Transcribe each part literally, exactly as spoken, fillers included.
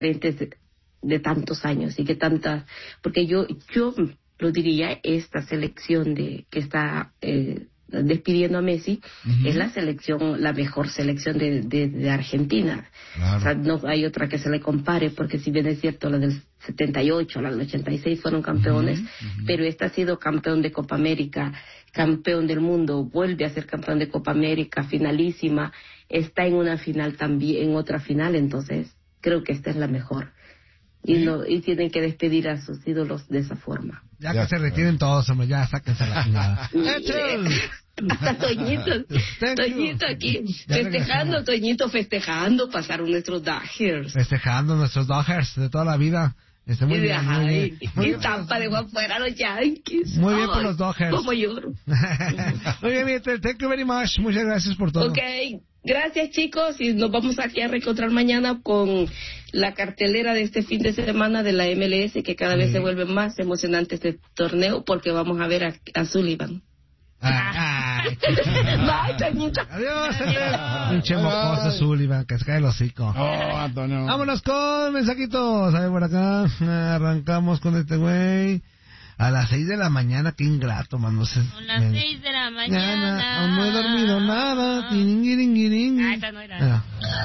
de, de tantos años y que tanta, porque yo yo lo diría, esta selección de que está eh, despidiendo a Messi, uh-huh. es la selección, la mejor selección de, de, de Argentina. Claro. O sea, no hay otra que se le compare, porque si bien es cierto, la del setenta y ocho, la del ochenta y seis fueron campeones, uh-huh. Uh-huh. pero esta ha sido campeón de Copa América, campeón del mundo, vuelve a ser campeón de Copa América, finalísima, está en una final también, en otra final, entonces creo que esta es la mejor. Y, ¿sí? no, y tienen que despedir a sus ídolos de esa forma. Ya, ya que se retiren todos, hombre, ya sáquense la chingada. Está Toñito, Toñito aquí, festejando, Toñito festejando, pasaron nuestros Dodgers. Festejando nuestros Dodgers de toda la vida. Está muy y bien, muy bien. Muy y bien, Tampa dejó afuera a los Yankees. Muy bien por los Dodgers. Como lloro. Muy bien, Mieter, thank you very much. Muchas gracias por todo. Ok, gracias chicos, y nos vamos aquí a reencontrar mañana con la cartelera de este fin de semana de la M L S, que cada vez sí. se vuelve más emocionante este torneo, porque vamos a ver a, a Sullivan. Ay, bye, Toñito. Adiós, pinche mocoso Sullivan, que se cae el hocico. Oh, Antonio. Vámonos con mensajitos. A ver, por acá arrancamos con este güey. A las seis de la mañana, qué ingrato, mano. A las me... seis de la mañana. Aún no he dormido nada. Tiringiringiring. Ah, esa no era.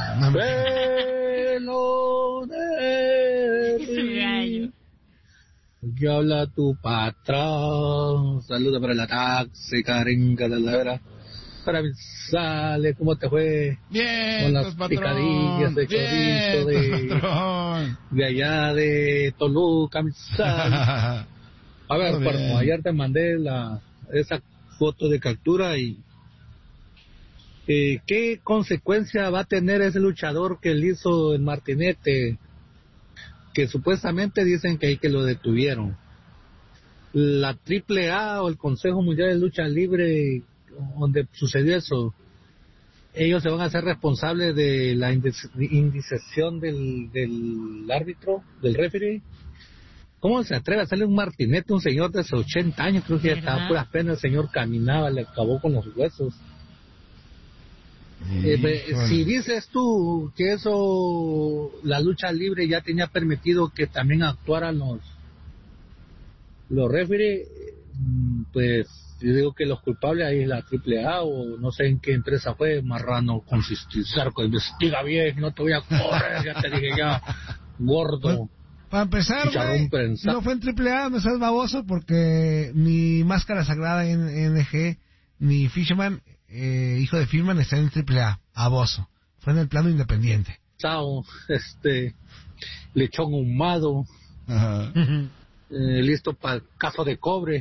Pelo de... ¿Qué habla tu patrón? Saluda para la taxi, Karen Catalera. Para avisarle cómo te fue. Bien, con las patrón. Picadillas de chorizo de, de allá de Toluca, A ver, bueno, ayer te mandé la esa foto de captura y eh, ¿qué consecuencia va a tener ese luchador que le hizo el martinete? Que supuestamente dicen que hay que lo detuvieron. La triple A o el Consejo Mundial de Lucha Libre, donde sucedió eso, ellos se van a hacer responsables de la indecisión del, del árbitro, del referee. ¿Cómo se atreve a hacerle un martinete a un señor de esos ochenta años? Creo que ya estaba a puras penas, el señor caminaba, le acabó con los huesos. Sí, eh, bueno. Si dices tú que eso, la lucha libre ya tenía permitido que también actuaran los los referees, pues yo digo que los culpables ahí es la triple A o no sé en qué empresa fue, Marrano con Cisarco, investiga bien, no te voy a correr, ya te dije ya, gordo. Para empezar, güey, no fue en triple A, no seas baboso, porque ni Máscara Sagrada en N G, ni Fisherman, eh, hijo de Fishman, está en triple A, baboso. Fue en el plano independiente. Chao, este, lechón ahumado, ajá. Eh, listo para el caso de cobre,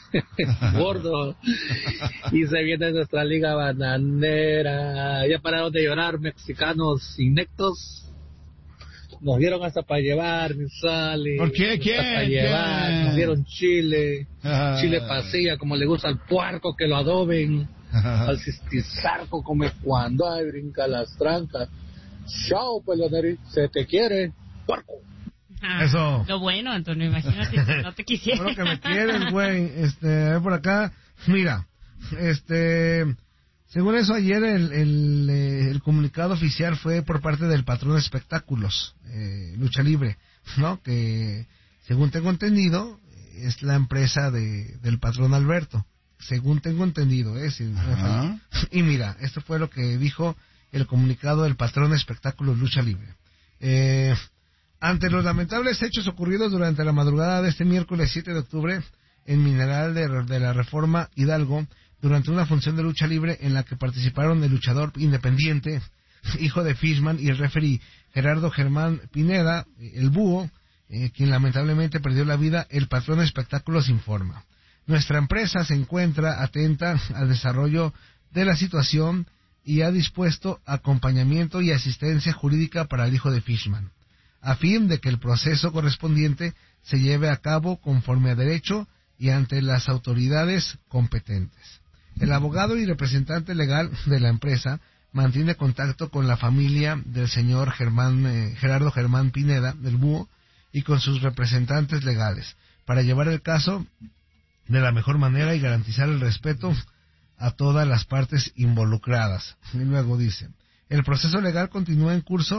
gordo, y se viene nuestra liga bananera. Ya pararon de llorar, mexicanos inectos. Nos dieron hasta para llevar, mi sale. ¿Por qué? ¿Quién? Hasta para llevar, ¿Quién? Nos dieron chile, ah. chile pasilla, como le gusta al puerco que lo adoben, ah. al cistizarco come cuando hay brinca las trancas. Chao, peloneri, se te quiere, puerco. Ah, eso. Lo bueno, Antonio, imagínate si no te quisiera. Bueno, que me quieres, güey. Este, a ver por acá. Mira, este, según eso, ayer el, el, el comunicado oficial fue por parte del patrón de espectáculos, eh, Lucha Libre, ¿no? Que, según tengo entendido, es la empresa de, del patrón Alberto. Según tengo entendido, ¿eh? Si, uh-huh. Y mira, esto fue lo que dijo el comunicado del patrón de espectáculos Lucha Libre. Eh... Ante los lamentables hechos ocurridos durante la madrugada de este miércoles siete de octubre en Mineral de, de la Reforma Hidalgo, durante una función de lucha libre en la que participaron el luchador independiente, hijo de Fishman, y el referee Gerardo Germán Pineda, el Búho, eh, quien lamentablemente perdió la vida, el patrón de espectáculos informa. Nuestra empresa se encuentra atenta al desarrollo de la situación y ha dispuesto acompañamiento y asistencia jurídica para el hijo de Fishman, a fin de que el proceso correspondiente se lleve a cabo conforme a derecho y ante las autoridades competentes. El abogado y representante legal de la empresa mantiene contacto con la familia del señor Germán, eh, Gerardo Germán Pineda, del Búho, y con sus representantes legales, para llevar el caso de la mejor manera y garantizar el respeto a todas las partes involucradas. Y luego dice, el proceso legal continúa en curso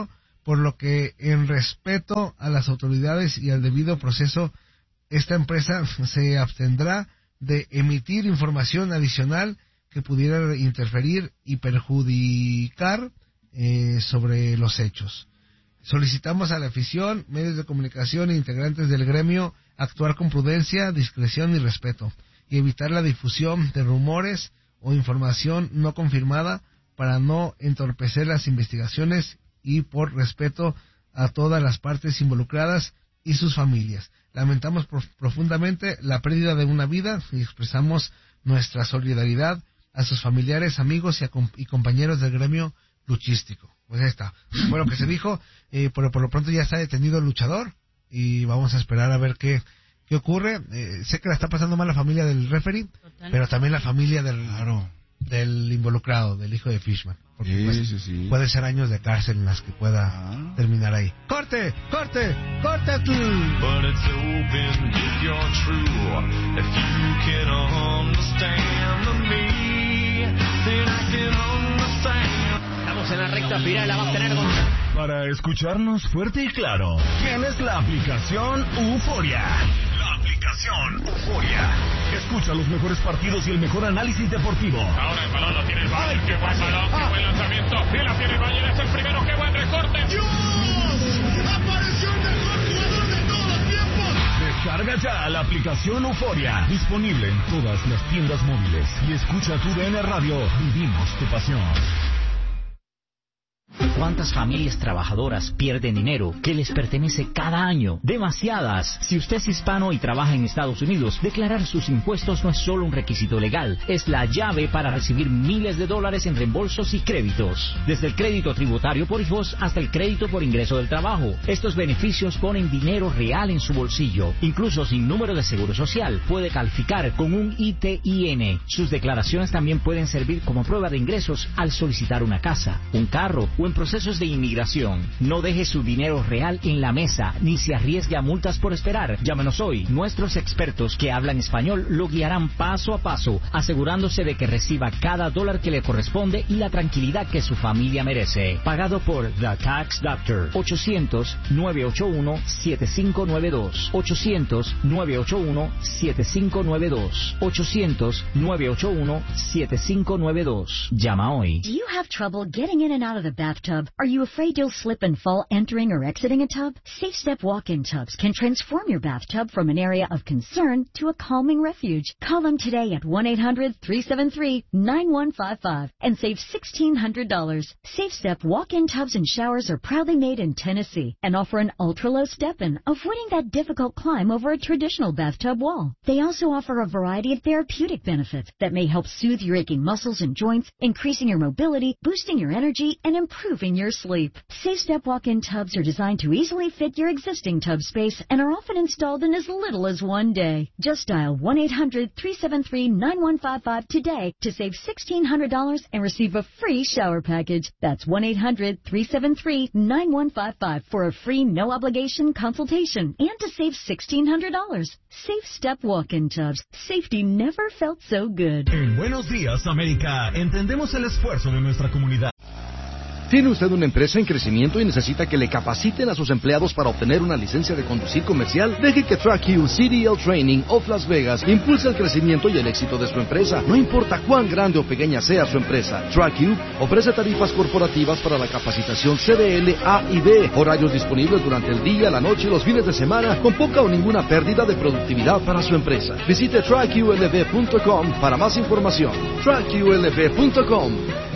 por lo que en respeto a las autoridades y al debido proceso, esta empresa se abstendrá de emitir información adicional que pudiera interferir y perjudicar eh, sobre los hechos. Solicitamos a la afición, medios de comunicación e integrantes del gremio actuar con prudencia, discreción y respeto, y evitar la difusión de rumores o información no confirmada para no entorpecer las investigaciones y por respeto a todas las partes involucradas y sus familias. Lamentamos prof- profundamente la pérdida de una vida y expresamos nuestra solidaridad a sus familiares, amigos y, a com- y compañeros del gremio luchístico. Pues ahí está. Fue lo que se dijo, eh, pero por lo pronto ya está detenido el luchador y vamos a esperar a ver qué, qué ocurre. Eh, sé que la está pasando mal la familia del referee, Total. pero también la familia del, claro. del involucrado, del hijo de Fishman. Porque sí, pues, sí, sí. puede ser años de cárcel en las que pueda ah. terminar ahí. ¡Corte! ¡Corte! ¡Corte! But it's open if you're true. If you can understand me, then I can understand. Estamos en la recta final, la va a tener con... Para escucharnos fuerte y claro, tienes la aplicación Euforia. La aplicación Euforia. Escucha los mejores partidos y el mejor análisis deportivo. Ahora el balón lo tiene el Bayern. ¡Qué buen balón! ¡Qué buen lanzamiento! ¡Y la tiene el Bayern! ¡Es el primero! ¡Qué buen recorte! ¡Dios! ¡Apareció el mejor jugador de todos los tiempos! Descarga ya la aplicación Euforia. Disponible en todas las tiendas móviles. Y escucha tu D N Radio. Vivimos tu pasión. ¿Cuántas familias trabajadoras pierden dinero que les pertenece cada año? Demasiadas. Si usted es hispano y trabaja en Estados Unidos, declarar sus impuestos no es solo un requisito legal, es la llave para recibir miles de dólares en reembolsos y créditos. Desde el crédito tributario por hijos hasta el crédito por ingreso del trabajo. Estos beneficios ponen dinero real en su bolsillo. Incluso sin número de seguro social, puede calificar con un I T I N. Sus declaraciones también pueden servir como prueba de ingresos al solicitar una casa, un carro o en procesos de inmigración. No deje su dinero real en la mesa, ni se arriesgue a multas por esperar. Llámenos hoy. Nuestros expertos que hablan español lo guiarán paso a paso, asegurándose de que reciba cada dólar que le corresponde y la tranquilidad que su familia merece. Pagado por The Tax Doctor. ochocientos, nueve ocho uno, siete cinco nueve dos. ochocientos, nueve ocho uno, siete cinco nueve dos. ochocientos, nueve ocho uno, siete cinco nueve dos. Llama hoy. Do you have trouble getting in and out of the bathtub? Are you afraid you'll slip and fall entering or exiting a tub? Safe Step walk-in tubs can transform your bathtub from an area of concern to a calming refuge. Call them today at one eight hundred, three seven three, nine one five five and save sixteen hundred dollars. Safe Step walk-in tubs and showers are proudly made in Tennessee and offer an ultra-low step-in, avoiding that difficult climb over a traditional bathtub wall. They also offer a variety of therapeutic benefits that may help soothe your aching muscles and joints, increasing your mobility, boosting your energy, and improving your sleep. Safe Step walk-in tubs are designed to easily fit your existing tub space and are often installed in as little as one day. Just dial one eight hundred, three seven three, nine one five five today to save sixteen hundred dollars and receive a free shower package. That's one eight hundred, three seven three, nine one five five for a free no-obligation consultation and to save sixteen hundred dollars. Safe Step walk-in tubs. Safety never felt so good. En Buenos Días, América, entendemos el esfuerzo de nuestra comunidad. ¿Tiene usted una empresa en crecimiento y necesita que le capaciten a sus empleados para obtener una licencia de conducir comercial? Deje que TrackU C D L Training of Las Vegas impulse el crecimiento y el éxito de su empresa. No importa cuán grande o pequeña sea su empresa, TrackU ofrece tarifas corporativas para la capacitación C D L A y B, horarios disponibles durante el día, la noche y los fines de semana, con poca o ninguna pérdida de productividad para su empresa. Visite track U L V punto com para más información. track U L V punto com.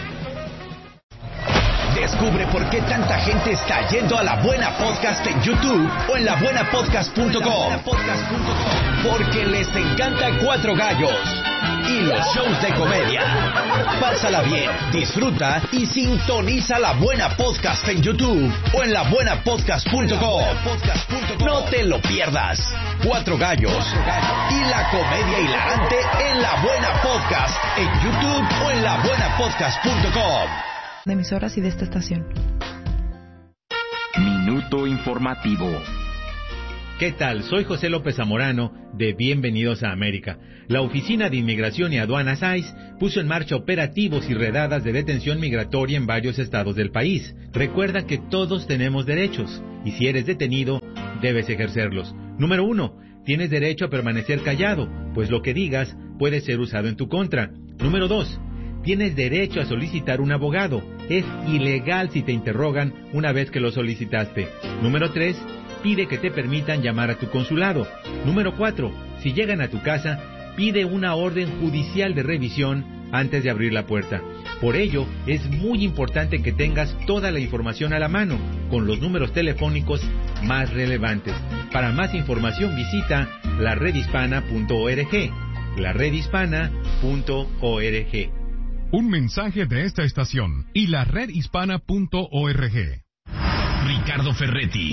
Descubre por qué tanta gente está yendo a La Buena Podcast en YouTube o en la buena podcast punto com. Porque les encanta Cuatro Gallos y los shows de comedia. Pásala bien, disfruta y sintoniza La Buena Podcast en YouTube o en la buena podcast punto com. No te lo pierdas. Cuatro Gallos y la comedia hilarante en La Buena Podcast en YouTube o en la buena podcast punto com. De emisoras y de esta estación. Minuto informativo. ¿Qué tal? Soy José López Zamorano de Bienvenidos a América. La Oficina de Inmigración y Aduanas I C E puso en marcha operativos y redadas de detención migratoria en varios estados del país. Recuerda que todos tenemos derechos y si eres detenido, debes ejercerlos. Número uno, tienes derecho a permanecer callado, pues lo que digas puede ser usado en tu contra. Número dos, tienes derecho a solicitar un abogado. Es ilegal si te interrogan una vez que lo solicitaste. Número tres, pide que te permitan llamar a tu consulado. Número cuatro, si llegan a tu casa, pide una orden judicial de revisión antes de abrir la puerta. Por ello, es muy importante que tengas toda la información a la mano, con los números telefónicos más relevantes. Para más información visita la red hispana punto org. la red hispana punto org. Un mensaje de esta estación y la red hispana punto org. Ricardo Ferretti,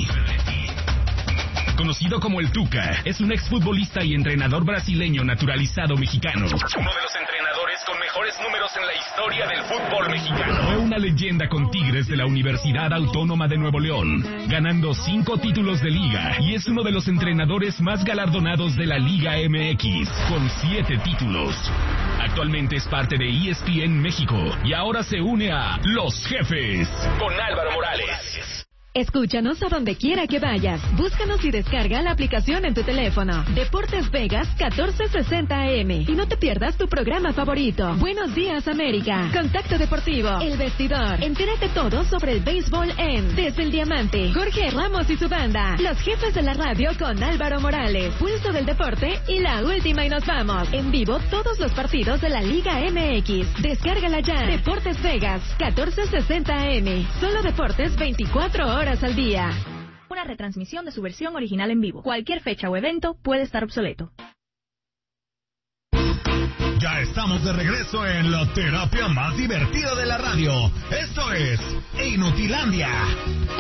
conocido como el Tuca, es un exfutbolista y entrenador brasileño naturalizado mexicano. Uno de los entrenadores con mejores números en la historia del fútbol mexicano. Fue una leyenda con Tigres de la Universidad Autónoma de Nuevo León, ganando cinco títulos de liga, y es uno de los entrenadores más galardonados de la Liga M X, con siete títulos. Actualmente es parte de E S P N México y ahora se une a Los Jefes con Álvaro Morales. Escúchanos a donde quiera que vayas. Búscanos y descarga la aplicación en tu teléfono. Deportes Vegas catorce sesenta A M. Y no te pierdas tu programa favorito. Buenos días, América. Contacto Deportivo. El Vestidor. Entérate todo sobre el béisbol en Desde el Diamante. Jorge Ramos y su banda. Los Jefes de la Radio con Álvaro Morales. Pulso del Deporte y la última y nos vamos. En vivo todos los partidos de la Liga M X. Descárgala ya. Deportes Vegas catorce sesenta A M. Solo deportes veinticuatro horas al día. Una retransmisión de su versión original en vivo. Cualquier fecha o evento puede estar obsoleto. Ya estamos de regreso en la terapia más divertida de la radio. Esto es Inutilandia.